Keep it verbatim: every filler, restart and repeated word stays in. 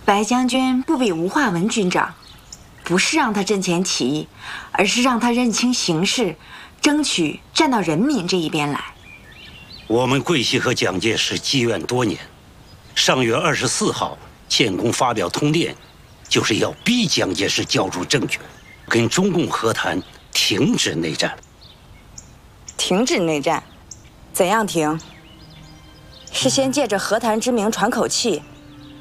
白将军不比吴化文军长，不是让他阵前起义，而是让他认清形势，争取站到人民这一边来。 我们桂系和蒋介石积怨多年，上月二十四号，建功发表通电，就是要逼蒋介石交出政权，跟中共和谈，停止内战。 停止内战，怎样停？是先借着和谈之名喘口气，